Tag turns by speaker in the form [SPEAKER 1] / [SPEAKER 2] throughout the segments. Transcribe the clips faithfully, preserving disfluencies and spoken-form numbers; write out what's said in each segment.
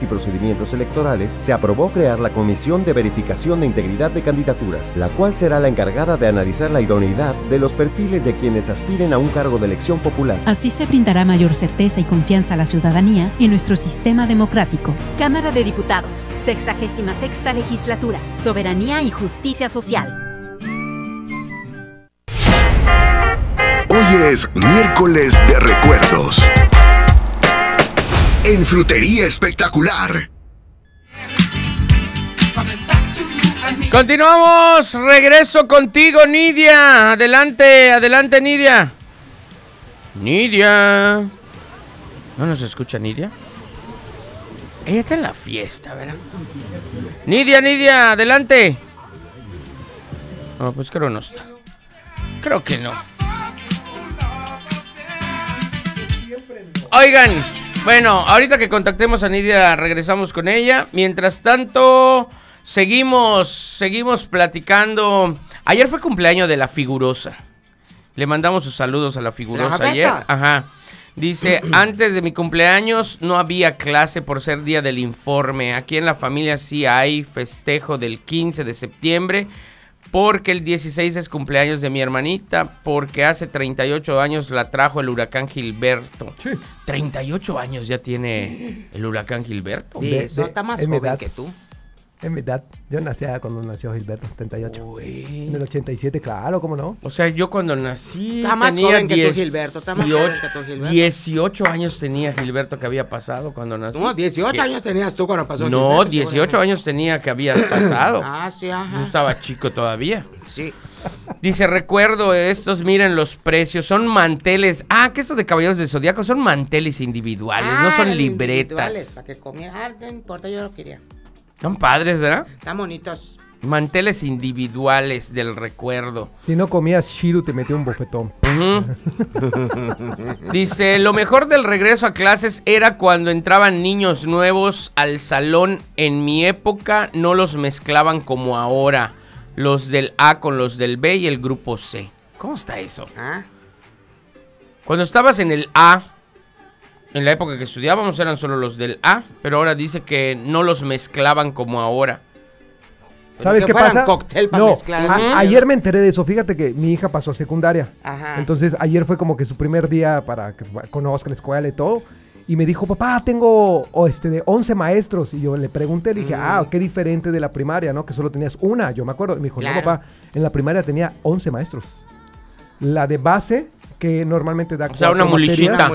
[SPEAKER 1] y procedimientos electorales, se aprobó crear la Comisión de Verificación de Integridad de Candidaturas, la cual será la encargada de analizar la idoneidad de los perfiles de quienes aspiren a un cargo de elección popular.
[SPEAKER 2] Así se brindará mayor certeza y confianza a la ciudadanía en nuestro sistema democrático.
[SPEAKER 3] Cámara de Diputados, sexagésima sexta legislatura, soberanía y justicia social.
[SPEAKER 4] Hoy es miércoles de recuerdos. En Frutería Espectacular.
[SPEAKER 5] Continuamos, regreso contigo, Nidia. Adelante, adelante, Nidia. Nidia. ¿No nos escucha Nidia? Ella está en la fiesta, ¿verdad? Nidia, Nidia, adelante. No, pues creo no está. Creo que no. Oigan, bueno, ahorita que contactemos a Nidia, regresamos con ella. Mientras tanto, seguimos, seguimos platicando. Ayer fue cumpleaños de la Figurosa. Le mandamos sus saludos a la Figurosa
[SPEAKER 6] ¿La
[SPEAKER 5] ayer. Ajá. Dice, antes de mi cumpleaños no había clase por ser día del informe. Aquí en la familia sí hay festejo del quince de septiembre. Porque el dieciséis es cumpleaños de mi hermanita, porque hace treinta y ocho años la trajo el huracán Gilberto. Sí. treinta y ocho años ya tiene el huracán Gilberto.
[SPEAKER 6] Sí, eso está más joven edad. que tú.
[SPEAKER 7] En mi edad, yo nací cuando nació Gilberto, setenta y ocho.
[SPEAKER 5] Uy.
[SPEAKER 7] En el ochenta y siete, claro, ¿cómo no?
[SPEAKER 5] O sea, yo cuando nací
[SPEAKER 6] está más
[SPEAKER 5] tenía
[SPEAKER 6] joven que
[SPEAKER 5] diez,
[SPEAKER 6] tú, Gilberto. Está más joven que tú, Gilberto.
[SPEAKER 5] dieciocho años tenía Gilberto que había pasado cuando nací.
[SPEAKER 6] No, dieciocho años tenías tú cuando pasó
[SPEAKER 5] no,
[SPEAKER 6] Gilberto.
[SPEAKER 5] No, dieciocho años tenía que había pasado.
[SPEAKER 6] Ah, sí, ajá.
[SPEAKER 5] Yo estaba chico todavía.
[SPEAKER 6] Sí.
[SPEAKER 5] Dice, recuerdo estos, miren los precios, son manteles. Ah, que esto de Caballeros del Zodiaco son manteles individuales, ah, no son libretas.
[SPEAKER 6] Para que comieran. Ah, no importa, yo lo quería.
[SPEAKER 5] Son padres, ¿verdad?
[SPEAKER 6] Están bonitos.
[SPEAKER 5] Manteles individuales del recuerdo.
[SPEAKER 7] Si no comías Shiru, te metió un bofetón.
[SPEAKER 5] Uh-huh. Dice, lo mejor del regreso a clases era cuando entraban niños nuevos al salón. En mi época no los mezclaban como ahora. Los del A con los del B y el grupo C. ¿Cómo está eso?
[SPEAKER 6] ¿Ah?
[SPEAKER 5] Cuando estabas en el A, en la época que estudiábamos eran solo los del A, pero ahora dice que no los mezclaban como ahora.
[SPEAKER 7] ¿Sabes qué pasa?
[SPEAKER 6] No, mezclar,
[SPEAKER 7] a, ayer me enteré de eso. Fíjate que mi hija pasó a secundaria.
[SPEAKER 6] Ajá.
[SPEAKER 7] Entonces ayer fue como que su primer día para que conozca la escuela y todo. Y me dijo, papá, tengo oh, este, de once maestros. Y yo le pregunté, le dije, mm. ah, qué diferente de la primaria, ¿no? Que solo tenías una, yo me acuerdo. Y me dijo, claro. no, papá, en la primaria tenía once maestros. La de base, que normalmente da...
[SPEAKER 5] O sea, una mulichita.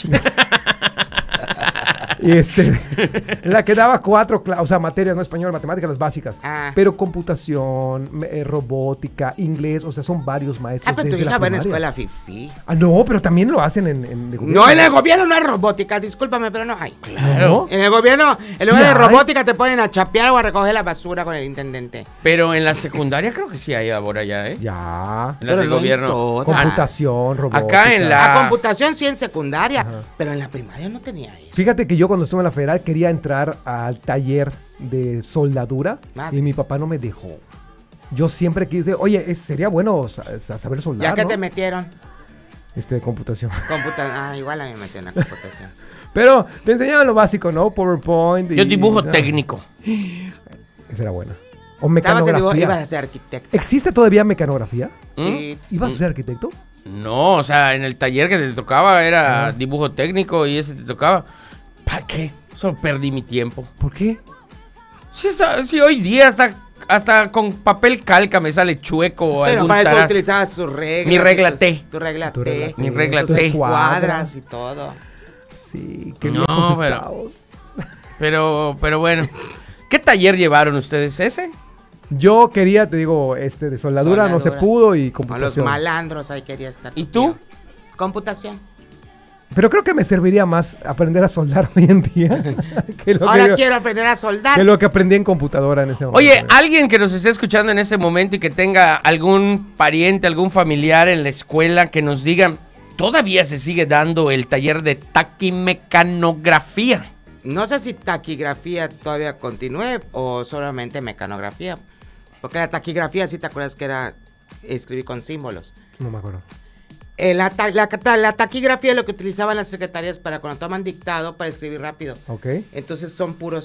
[SPEAKER 7] Y este, la que daba cuatro, o sea, materias, no español, matemáticas, las básicas. Ah. Pero computación, eh, robótica, inglés, o sea, son varios maestros.
[SPEAKER 6] Ah, pero tu hija va en escuela fifi.
[SPEAKER 7] Ah, no, pero también lo hacen en, en el
[SPEAKER 6] gobierno. No, en el gobierno no hay robótica, discúlpame, pero no hay.
[SPEAKER 5] Claro.
[SPEAKER 6] En el gobierno, en lugar sí de robótica te ponen a chapear o a recoger la basura con el intendente.
[SPEAKER 5] Pero en la secundaria creo que sí hay ahora ya, ¿eh?
[SPEAKER 7] Ya.
[SPEAKER 5] En la del gobierno.
[SPEAKER 7] Computación, robótica.
[SPEAKER 5] Acá en la...
[SPEAKER 6] La computación sí en secundaria, ajá, pero en la primaria no tenía eso.
[SPEAKER 7] Fíjate que yo cuando estuve en la federal quería entrar al taller de soldadura Madre. y mi papá no me dejó. Yo siempre quise, oye, sería bueno saber soldar,
[SPEAKER 6] ¿Ya que
[SPEAKER 7] ¿no?
[SPEAKER 6] te metieron?
[SPEAKER 7] Este, de computación.
[SPEAKER 6] Computa ah, igual a mí me metieron en la computación.
[SPEAKER 7] Pero te enseñaban lo básico, ¿no? PowerPoint.
[SPEAKER 5] Y, Yo dibujo
[SPEAKER 7] no.
[SPEAKER 5] técnico.
[SPEAKER 7] Esa era buena. O mecanografía.
[SPEAKER 6] Dibujo, ibas a ser arquitecto.
[SPEAKER 7] ¿Existe todavía mecanografía?
[SPEAKER 6] Sí.
[SPEAKER 7] ¿Ibas a ser arquitecto?
[SPEAKER 5] No, o sea, en el taller que te tocaba era ah. dibujo técnico y ese te tocaba. ¿Para qué? Solo perdí mi tiempo.
[SPEAKER 7] ¿Por qué?
[SPEAKER 5] Si, está, si hoy día hasta, hasta con papel calca me sale chueco.
[SPEAKER 6] Pero para eso utilizabas tus reglas.
[SPEAKER 5] Mi regla T.
[SPEAKER 6] Tu regla T. Regla
[SPEAKER 5] Mi regla
[SPEAKER 6] T.
[SPEAKER 5] T.
[SPEAKER 6] Cuadras y todo.
[SPEAKER 7] Sí, qué
[SPEAKER 5] no,
[SPEAKER 7] viejos
[SPEAKER 5] pero,
[SPEAKER 7] estamos.
[SPEAKER 5] pero, pero bueno. ¿Qué taller llevaron ustedes? ¿Ese?
[SPEAKER 7] Yo quería, te digo, este de soldadura, soldadura. no se pudo y computación.
[SPEAKER 6] A los malandros ahí quería estar.
[SPEAKER 5] ¿Y tú?
[SPEAKER 6] Computación.
[SPEAKER 7] Pero creo que me serviría más aprender a soldar hoy en día.
[SPEAKER 6] que lo Ahora que yo, quiero aprender a soldar.
[SPEAKER 7] Que lo que aprendí en computadora en ese momento.
[SPEAKER 5] Oye, alguien que nos esté escuchando en ese momento y que tenga algún pariente, algún familiar en la escuela que nos diga, ¿todavía se sigue dando el taller de taquimecanografía?
[SPEAKER 6] No sé si taquigrafía todavía continúe o solamente mecanografía. Porque la taquigrafía, si te acuerdas que era escribir con símbolos.
[SPEAKER 7] No me acuerdo.
[SPEAKER 6] Eh, la, ta, la, la taquigrafía es lo que utilizaban las secretarias para cuando toman dictado para escribir rápido.
[SPEAKER 7] Ok.
[SPEAKER 6] Entonces son puros